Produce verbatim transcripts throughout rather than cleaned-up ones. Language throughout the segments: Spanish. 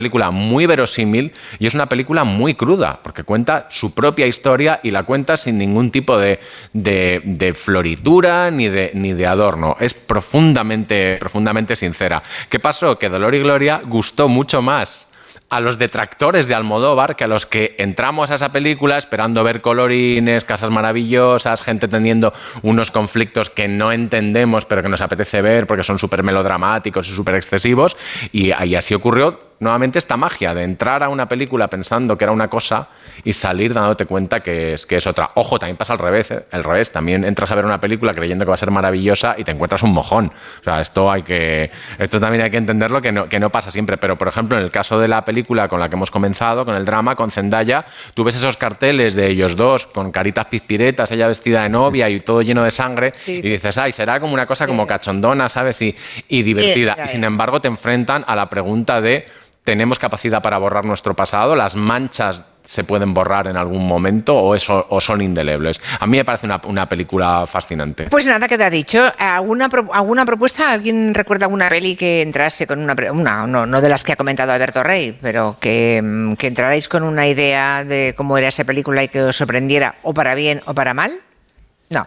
película muy verosímil y es una película muy cruda, porque cuenta su propia historia y la cuenta sin ningún tipo de, de, de floritura ni de, ni de adorno. Es profundamente, profundamente sincera. ¿Qué pasó? Que Dolor y Gloria gustó mucho más a los detractores de Almodóvar que a los que entramos a esa película esperando ver colorines, casas maravillosas, gente teniendo unos conflictos que no entendemos pero que nos apetece ver porque son súper melodramáticos y súper excesivos. Y, y así ocurrió nuevamente esta magia de entrar a una película pensando que era una cosa y salir dándote cuenta que es, que es otra. Ojo, también pasa al revés, ¿eh? Al revés, también entras a ver una película creyendo que va a ser maravillosa y te encuentras un mojón. O sea, esto hay que, esto también hay que entenderlo, que no, que no pasa siempre. Pero, por ejemplo, en el caso de la película con la que hemos comenzado, con el drama, con Zendaya, tú ves esos carteles de ellos dos con caritas pispiretas, ella vestida de novia y todo lleno de sangre, sí, y dices, ay, será como una cosa sí. como cachondona, ¿sabes? Y, y divertida. Sí, y sin embargo te enfrentan a la pregunta de ¿tenemos capacidad para borrar nuestro pasado? ¿Las manchas se pueden borrar en algún momento o, eso, o son indelebles? A mí me parece una, una película fascinante. Pues nada, queda dicho. ¿Alguna, ¿Alguna propuesta? ¿Alguien recuerda alguna peli que entrase con una... una no, no de las que ha comentado Alberto Rey, pero que, que entrarais con una idea de cómo era esa película y que os sorprendiera o para bien o para mal? No.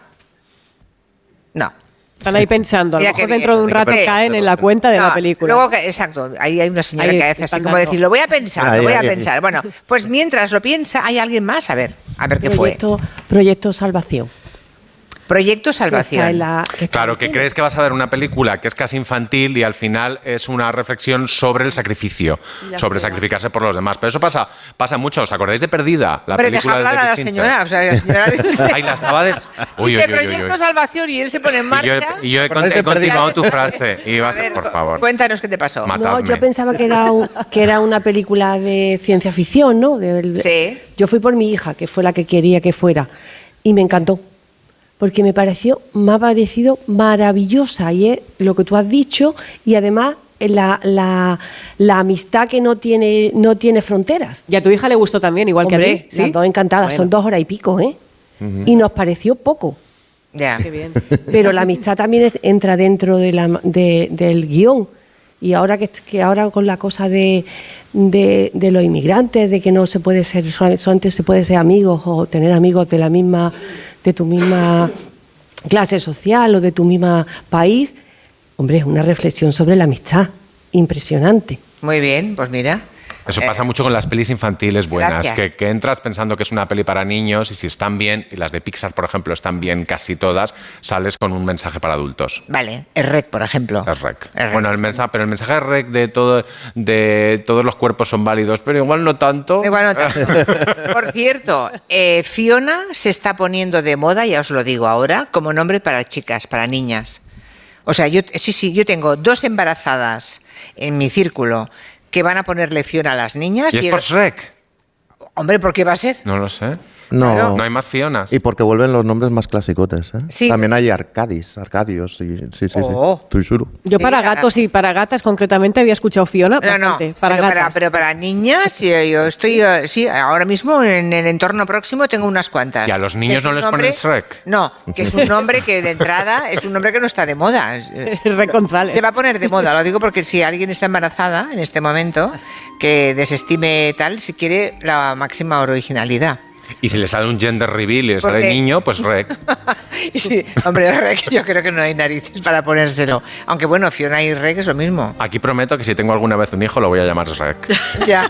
No. Están ahí pensando, a lo mejor dentro de un rato sí, caen en la cuenta de no, la película. Luego, exacto, ahí hay una señora ahí que hace así como decir, lo voy a pensar, ahí, lo voy a ahí, pensar. Ahí. Bueno, pues mientras lo piensa, hay alguien más, a ver, a ver qué proyecto, fue. Proyecto Salvación. Proyecto Salvación. La, que claro, que crees que vas a ver una película que es casi infantil y al final es una reflexión sobre el sacrificio, ya sobre sea. sacrificarse por los demás. Pero eso pasa, pasa mucho. ¿Os acordáis de Perdida? La Pero película deja hablar de a la señora. O sea, la señora Ahí la estaba des... uy, uy, uy, Proyecto uy, uy. Salvación y él se pone en marcha. Y yo he, y yo he, cont he continuado tu frase. Y vas a ver, por favor. Cuéntanos qué te pasó. Matadme. No, yo pensaba que era, un, que era una película de ciencia ficción, ¿no? De, sí. Yo fui por mi hija, que fue la que quería que fuera. Y me encantó. Porque me pareció, me ha parecido maravillosa y es lo que tú has dicho y además la, la, la amistad que no tiene, no tiene fronteras. Y a tu hija le gustó también, igual Hombre, que a ti. ¿sí? Las dos encantadas, bueno. Son dos horas y pico, ¿eh? Uh-huh. Y nos pareció poco. Ya, qué bien. Pero la amistad también es, entra dentro de la, de, del guión. Y ahora que, que ahora con la cosa de, de, de los inmigrantes, de que no se puede ser, solamente se puede ser amigos o tener amigos de la misma, de tu misma clase social o de tu misma país, hombre, es una reflexión sobre la amistad impresionante. Muy bien, pues mira. Eso pasa eh, mucho con las pelis infantiles buenas, que, que entras pensando que es una peli para niños y si están bien, y las de Pixar, por ejemplo, están bien casi todas, sales con un mensaje para adultos. Vale, el R E C, por ejemplo. El R E C. El bueno, el mensaje, pero el mensaje de R E C de, todo, de todos los cuerpos son válidos, pero igual no tanto. Igual no tanto. Por cierto, eh, Fiona se está poniendo de moda, ya os lo digo ahora, como nombre para chicas, para niñas. O sea, yo sí, sí, yo tengo dos embarazadas en mi círculo que van a ponerle Fiona a las niñas. ¿Y es y por Shrek? Hombre, ¿por qué va a ser? No lo sé. No, claro. No hay más Fionas. Y porque vuelven los nombres más clasicotes, ¿eh? Sí. También hay Arcadis, Arcadios, y, sí, sí, oh. sí. Estoy seguro. Yo sí, para gatos y para gatas concretamente había escuchado Fiona no, bastante. No, para pero, gatas. Para, pero para niñas, yo estoy, sí, ahora mismo en el entorno próximo tengo unas cuantas. ¿Y a los niños no les nombre, ponen Shrek? No, que es un nombre que de entrada es un nombre que no está de moda. Rec González. Se va a poner de moda, lo digo porque si alguien está embarazada en este momento, que desestime tal, si quiere la máxima originalidad. Y si le sale un gender reveal y le sale niño, pues Rec. Sí, hombre, Rec, yo creo que no hay narices para ponérselo. Aunque bueno, Fiona y Rec es lo mismo. Aquí prometo que si tengo alguna vez un hijo lo voy a llamar Rec. Ya.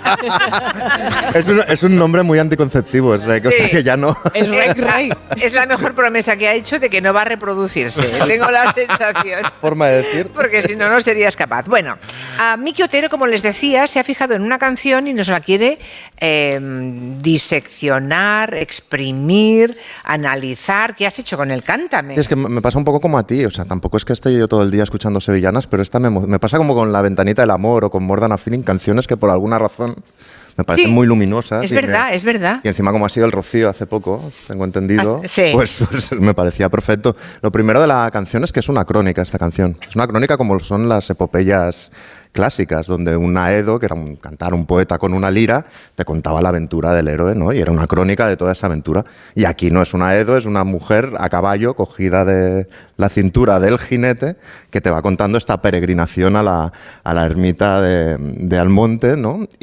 Es un, es un nombre muy anticonceptivo, es Rec, sí. O sea que ya no. Es Rec Rey. Es la mejor promesa que ha hecho de que no va a reproducirse. Tengo la sensación. Forma de decir. Porque si no, no serías capaz. Bueno, a Miki Otero, como les decía, se ha fijado en una canción y nos la quiere eh, diseccionar, exprimir, analizar. ¿Qué has hecho con el Cántame? Es que me pasa un poco como a ti, o sea, tampoco es que esté yo todo el día escuchando sevillanas, pero esta me, me pasa como con La Ventanita del Amor o con More Than a Feeling, canciones que por alguna razón Me parecen Sí, muy luminosas. es y verdad, me- es verdad. Y encima, como ha sido el Rocío hace poco, tengo entendido, Ah, sí. pues, pues me parecía perfecto. Lo primero de la canción es que es una crónica esta canción. Es una crónica como son las epopeyas clásicas, donde un Aedo, que era un cantar, un poeta con una lira, te contaba la aventura del héroe, ¿no? Y era una crónica de toda esa aventura. Y aquí no es un Aedo, es una mujer a caballo, cogida de la cintura del jinete, que te va contando esta peregrinación a la, a la ermita de, de Almonte, ¿no?